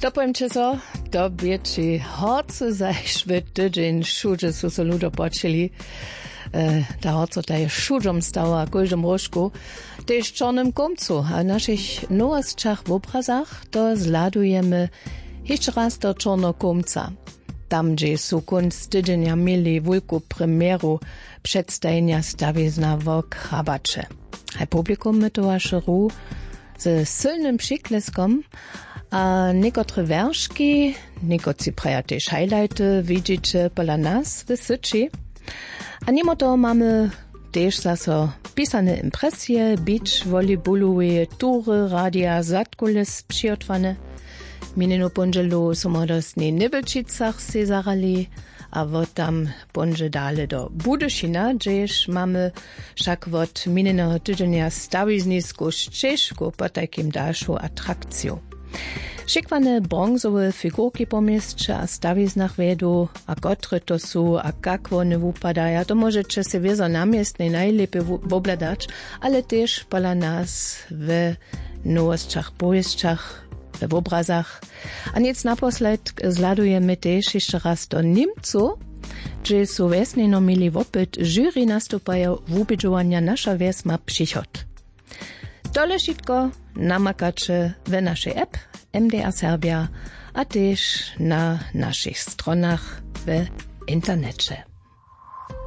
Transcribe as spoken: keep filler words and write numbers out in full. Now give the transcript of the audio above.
Dopowiem ci so, to bieczy horce zajszwy tydzień, szudże su so ludo počeli. E, ta horco ta je szudżom stała, kojżom rożku, też czarnym komcu, a w naszych nowostach w obrazach to zladujemy jeszcze raz do czarno komca. Tam, gdzie su kunst tydzienia mieli wielką premieru przedstawienia stawizna w krabacze. A publikum my to ażeru z silnym przykleskom, a niekotre werszki, niekotrzy praja też highlighty widzicie pola nas w Syczy. A mimo to mamy też zaso pisane impresje, beach, volleyballowe, tury, radia, zadkulis przyotwane. Minino ponżelu są dostnie Nibelčicach se zarali, a wot tam ponże dale do Budyšina, gdzież mamy však wot minino tydzienia stawiznisku Szczeszku po takim dalszą atrakcją. Šikwane bronzowe figurki po mieście a stawiznach vedu, a kotre to su, a kak one upadaja, to możecie se wiezo namiestnej najlepiej wobladać, ale też pola nas w nowosťach, powieściach, w obrazach. A nic naposled zladujemy też jeszcze raz do Niemców, gdzie su wesnino mieli wopyt, jury nastupają w ubidżowania nasza wies ma przychod. Tole wszystko namakacie w naszej app M D R Serbia, a też na naszych stronach w internecie.